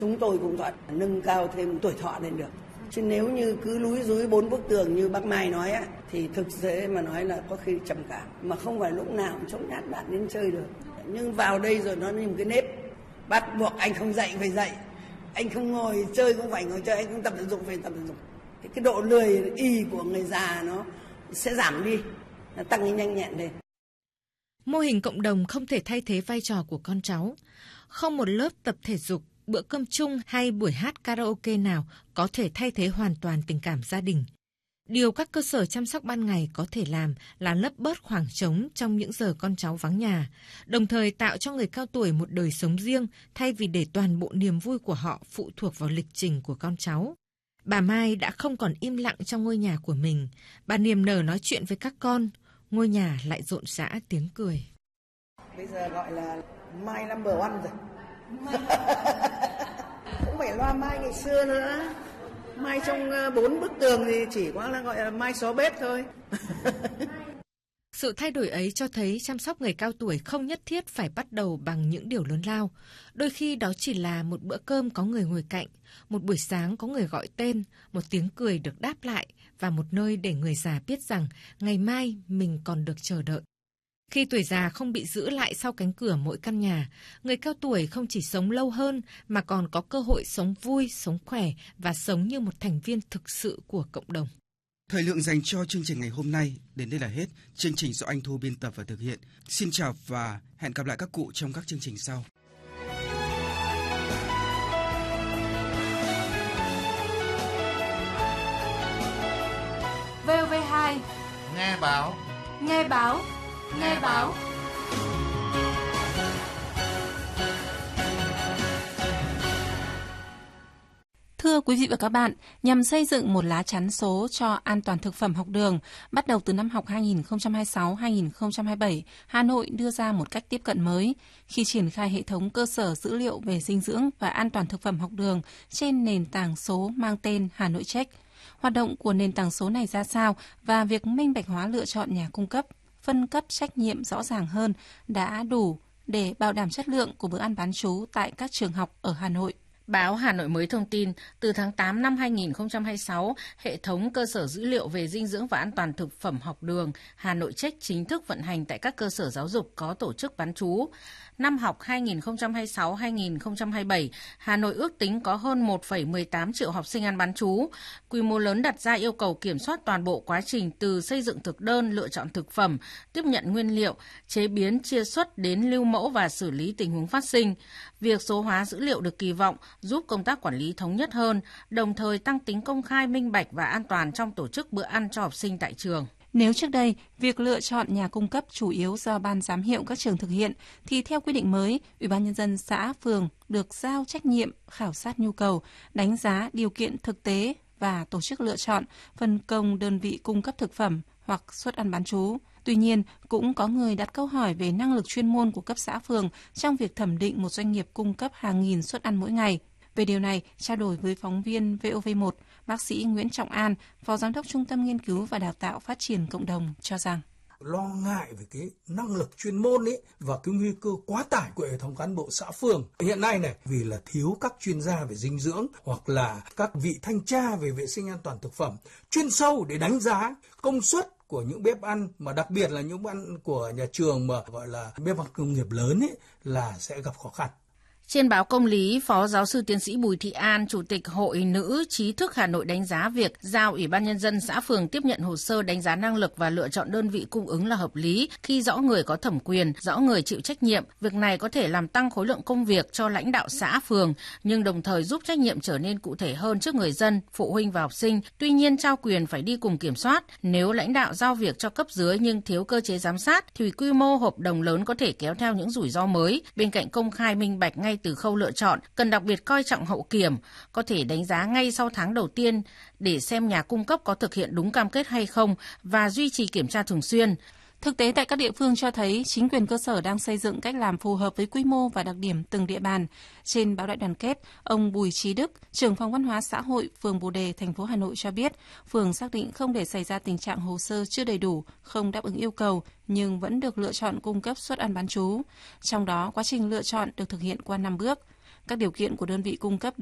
Chúng tôi cũng phải nâng cao thêm tuổi thọ lên được. Chứ nếu như cứ lúi dúi 4 bức tường như bác Mai nói á, thì thực tế mà nói là có khi trầm cảm. Mà không phải lúc nào cũng chống nhát bạn đến chơi được. Nhưng vào đây rồi nó như một cái nếp. Bắt buộc anh không dậy phải dậy. Anh không ngồi chơi cũng phải ngồi chơi, anh không tập thể dục phải tập thể dục. Cái độ lười y của người già nó sẽ giảm đi, nó tăng cái nhanh nhẹn lên. Mô hình cộng đồng không thể thay thế vai trò của con cháu. Không một lớp tập thể dục, bữa cơm chung hay buổi hát karaoke nào có thể thay thế hoàn toàn tình cảm gia đình. Điều các cơ sở chăm sóc ban ngày có thể làm là lấp bớt khoảng trống trong những giờ con cháu vắng nhà, đồng thời tạo cho người cao tuổi một đời sống riêng thay vì để toàn bộ niềm vui của họ phụ thuộc vào lịch trình của con cháu. Bà Mai đã không còn im lặng trong ngôi nhà của mình. Bà niềm nở nói chuyện với các con, ngôi nhà lại rộn rã tiếng cười. Bây giờ gọi là Mai number one rồi. Cũng phải loa Mai ngày xưa nữa. Mai trong 4 bức tường thì chỉ có là gọi là Mai xó bếp thôi. Sự thay đổi ấy cho thấy chăm sóc người cao tuổi không nhất thiết phải bắt đầu bằng những điều lớn lao. Đôi khi đó chỉ là một bữa cơm có người ngồi cạnh, một buổi sáng có người gọi tên, một tiếng cười được đáp lại và một nơi để người già biết rằng ngày mai mình còn được chờ đợi. Khi tuổi già không bị giữ lại sau cánh cửa mỗi căn nhà, người cao tuổi không chỉ sống lâu hơn mà còn có cơ hội sống vui, sống khỏe và sống như một thành viên thực sự của cộng đồng. Thời lượng dành cho chương trình ngày hôm nay đến đây là hết. Chương trình do anh Thu biên tập và thực hiện. Xin chào và hẹn gặp lại các cụ trong các chương trình sau. VOV2 Nghe báo. Nghe báo. Nghe báo. Thưa quý vị và các bạn, nhằm xây dựng một lá chắn số cho an toàn thực phẩm học đường, bắt đầu từ năm học 2026-2027, Hà Nội đưa ra một cách tiếp cận mới khi triển khai hệ thống cơ sở dữ liệu về dinh dưỡng và an toàn thực phẩm học đường trên nền tảng số mang tên Hà Nội Check. Hoạt động của nền tảng số này ra sao và việc minh bạch hóa lựa chọn nhà cung cấp, phân cấp trách nhiệm rõ ràng hơn đã đủ để bảo đảm chất lượng của bữa ăn bán trú tại các trường học ở Hà Nội. Báo Hà Nội mới thông tin, từ tháng 8 năm 2026, hệ thống cơ sở dữ liệu về dinh dưỡng và an toàn thực phẩm học đường Hà Nội Check chính thức vận hành tại các cơ sở giáo dục có tổ chức bán trú. Năm học 2026-2027, Hà Nội ước tính có hơn 1,18 triệu học sinh ăn bán trú. Quy mô lớn đặt ra yêu cầu kiểm soát toàn bộ quá trình từ xây dựng thực đơn, lựa chọn thực phẩm, tiếp nhận nguyên liệu, chế biến, chiết xuất đến lưu mẫu và xử lý tình huống phát sinh. Việc số hóa dữ liệu được kỳ vọng giúp công tác quản lý thống nhất hơn, đồng thời tăng tính công khai, minh bạch và an toàn trong tổ chức bữa ăn cho học sinh tại trường. Nếu trước đây, việc lựa chọn nhà cung cấp chủ yếu do ban giám hiệu các trường thực hiện, thì theo quy định mới, Ủy ban Nhân dân xã, phường được giao trách nhiệm khảo sát nhu cầu, đánh giá điều kiện thực tế và tổ chức lựa chọn, phân công đơn vị cung cấp thực phẩm hoặc suất ăn bán trú. Tuy nhiên, cũng có người đặt câu hỏi về năng lực chuyên môn của cấp xã phường trong việc thẩm định một doanh nghiệp cung cấp hàng nghìn suất ăn mỗi ngày. Về điều này, trao đổi với phóng viên VOV1, bác sĩ Nguyễn Trọng An, Phó Giám đốc Trung tâm Nghiên cứu và Đào tạo Phát triển Cộng đồng cho rằng lo ngại về cái năng lực chuyên môn ấy và cái nguy cơ quá tải của hệ thống cán bộ xã phường hiện nay này, vì là thiếu các chuyên gia về dinh dưỡng hoặc là các vị thanh tra về vệ sinh an toàn thực phẩm chuyên sâu để đánh giá công suất của những bếp ăn, mà đặc biệt là những bếp ăn của nhà trường mà gọi là bếp ăn công nghiệp lớn ấy, là sẽ gặp khó khăn. Trên báo Công lý, Phó Giáo sư Tiến sĩ Bùi Thị An, Chủ tịch Hội Nữ Trí thức Hà Nội đánh giá việc giao Ủy ban Nhân dân xã phường tiếp nhận hồ sơ đánh giá năng lực và lựa chọn đơn vị cung ứng là hợp lý khi rõ người có thẩm quyền, rõ người chịu trách nhiệm. Việc này có thể làm tăng khối lượng công việc cho lãnh đạo xã phường, nhưng đồng thời giúp trách nhiệm trở nên cụ thể hơn trước người dân, phụ huynh và học sinh. Tuy nhiên, trao quyền phải đi cùng kiểm soát. Nếu lãnh đạo giao việc cho cấp dưới nhưng thiếu cơ chế giám sát, thì quy mô hợp đồng lớn có thể kéo theo những rủi ro mới. Bên cạnh công khai minh bạch ngay từ khâu lựa chọn, cần đặc biệt coi trọng hậu kiểm, có thể đánh giá ngay sau tháng đầu tiên để xem nhà cung cấp có thực hiện đúng cam kết hay không và duy trì kiểm tra thường xuyên. Thực tế tại các địa phương cho thấy chính quyền cơ sở đang xây dựng cách làm phù hợp với quy mô và đặc điểm từng địa bàn. Trên báo Đại Đoàn kết, ông Bùi Trí Đức, trưởng phòng văn hóa xã hội phường Bồ Đề, thành phố Hà Nội cho biết, phường xác định không để xảy ra tình trạng hồ sơ chưa đầy đủ, không đáp ứng yêu cầu nhưng vẫn được lựa chọn cung cấp suất ăn bán trú. Trong đó, quá trình lựa chọn được thực hiện qua 5 bước. Các điều kiện của đơn vị cung cấp